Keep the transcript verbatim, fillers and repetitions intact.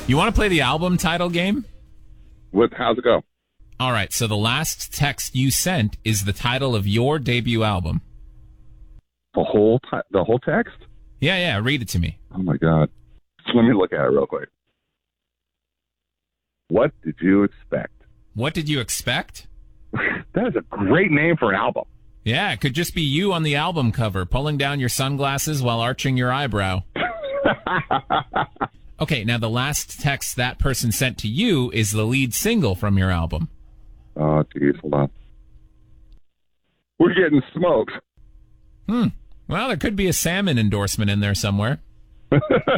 You want to play the album title game? What? How's it go? All right, so the last text you sent is the title of your debut album. The whole ti- the whole text? Yeah, yeah, read it to me. Oh, my God. Let me look at it real quick. What did you expect? What did you expect? That is a great name for an album. Yeah, it could just be you on the album cover, pulling down your sunglasses while arching your eyebrow. Okay, now the last text that person sent to you is the lead single from your album. Oh, geez, hold on. We're getting smoked. Hmm. Well, there could be a salmon endorsement in there somewhere.